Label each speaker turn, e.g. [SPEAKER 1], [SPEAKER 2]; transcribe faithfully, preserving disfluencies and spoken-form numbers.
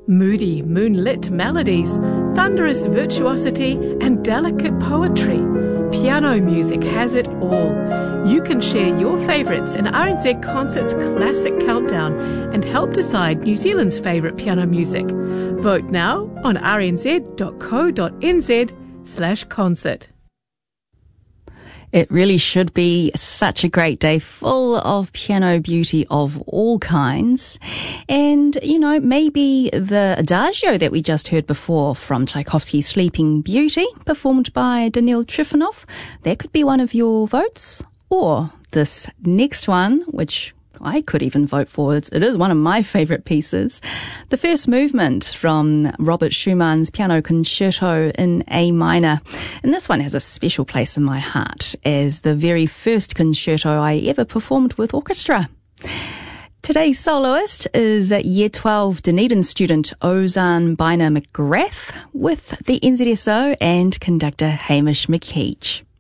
[SPEAKER 1] Moody, moonlit melodies, thunderous virtuosity, and delicate poetry. Piano music has it all. You can share your favourites in R N Z Concert's Classic Countdown and help decide New Zealand's favourite piano music. Vote now on rnz.co.nz slash concert.
[SPEAKER 2] It really should be such a great day, full of piano beauty of all kinds. And, you know, maybe the Adagio that we just heard before from Tchaikovsky's Sleeping Beauty, performed by Daniil Trifonov, that could be one of your votes. Or this next one, which I could even vote for. It is one of my favourite pieces. The first movement from Robert Schumann's Piano Concerto in A minor. And this one has a special place in my heart as the very first concerto I ever performed with orchestra. Today's soloist is Year twelve Dunedin student Ozan Biner McGrath with the N Z S O and conductor Hamish McKeach.